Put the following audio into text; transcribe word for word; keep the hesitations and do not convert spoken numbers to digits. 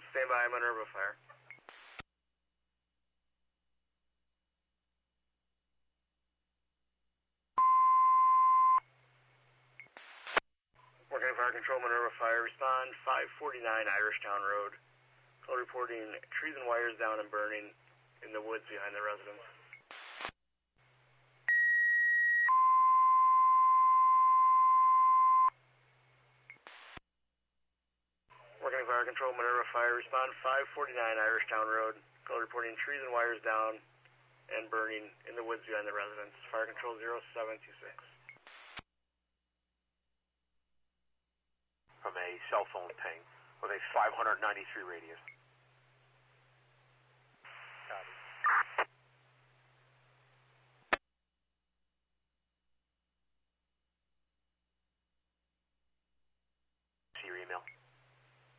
Stand by, Minerva Fire. Working Fire Control, Minerva Fire. Respond five forty-nine Irishtown Road. Call reporting trees and wires down and burning in the woods behind the residence. Working Fire Control, Minerva Fire. Respond five forty-nine Irishtown Road. Call reporting trees and wires down and burning in the woods behind the residence. Fire Control zero seven two six. From a cell phone ping with a five ninety-three radius.